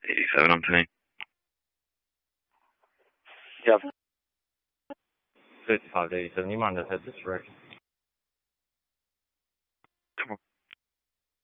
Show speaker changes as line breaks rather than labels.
87 on Penny.
Yep. 55 to 87. You mind if I hit this direction?